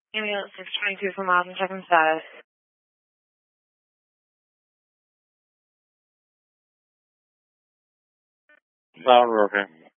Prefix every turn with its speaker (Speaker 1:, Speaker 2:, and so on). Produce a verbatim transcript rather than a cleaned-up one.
Speaker 1: Ambulance six twenty-two for miles and checking status.
Speaker 2: Louder, okay.